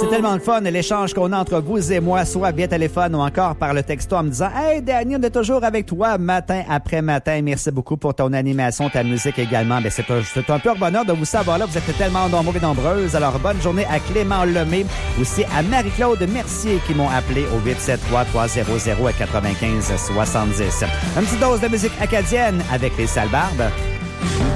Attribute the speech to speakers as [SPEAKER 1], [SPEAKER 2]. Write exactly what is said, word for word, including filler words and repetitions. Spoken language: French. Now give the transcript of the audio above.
[SPEAKER 1] c'est tellement le fun, l'échange qu'on a entre vous et moi, soit via téléphone ou encore par le texto en me disant « Hey, Danny, on est toujours avec toi matin après matin. Merci beaucoup pour ton animation, ta musique également. » Ben, c'est, un, c'est un pur bonheur de vous savoir là. Vous êtes tellement nombreux et nombreuses. Alors, bonne journée à Clément Lemay, aussi à Marie-Claude Mercier qui m'ont appelé au huit sept trois trois zéro zéro quatre-vingt-quinze soixante-dix. Une petite dose de musique acadienne avec les Salles Barbes.